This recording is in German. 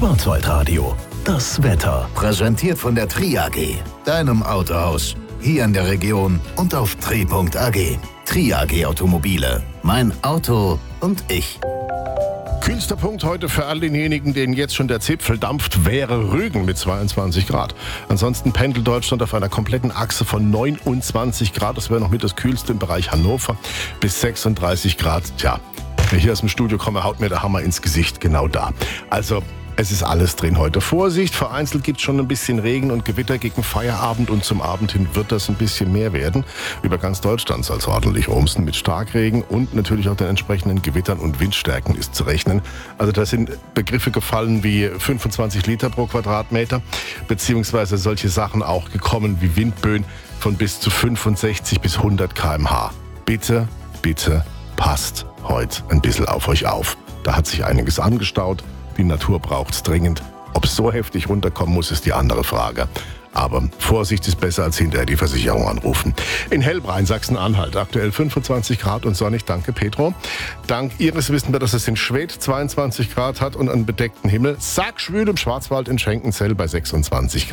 Schwarzwaldradio. Das Wetter. Präsentiert von der Tri AG, deinem Autohaus. Hier in der Region und auf tri.ag. Tri AG Automobile. Mein Auto und ich. Kühlster Punkt heute für all denjenigen, denen jetzt schon der Zipfel dampft, wäre Rügen mit 22 Grad. Ansonsten pendelt Deutschland auf einer kompletten Achse von 29 Grad. Das wäre noch mit das Kühlste im Bereich Hannover bis 36 Grad. Tja, wenn ich hier aus dem Studio komme, haut mir der Hammer ins Gesicht genau da. Also es ist alles drin heute. Vorsicht, vereinzelt gibt es schon ein bisschen Regen und Gewitter gegen Feierabend und zum Abend hin wird das ein bisschen mehr werden. Über ganz Deutschland soll es ordentlich rumsen mit Starkregen und natürlich auch den entsprechenden Gewittern und Windstärken ist zu rechnen. Also da sind Begriffe gefallen wie 25 Liter pro Quadratmeter, beziehungsweise solche Sachen auch gekommen wie Windböen von bis zu 65 bis 100 km/h. Bitte, bitte passt heute ein bisschen auf euch auf. Da hat sich einiges angestaut. Die Natur braucht's dringend. Ob es so heftig runterkommen muss, ist die andere Frage. Aber Vorsicht ist besser als hinterher die Versicherung anrufen. In Hellbrunn, Sachsen-Anhalt, aktuell 25 Grad und sonnig. Danke, Petro. Dank Ihres wissen wir, dass es in Schwedt 22 Grad hat und einen bedeckten Himmel. Sackschwül im Schwarzwald in Schenkenzell bei 26 Grad.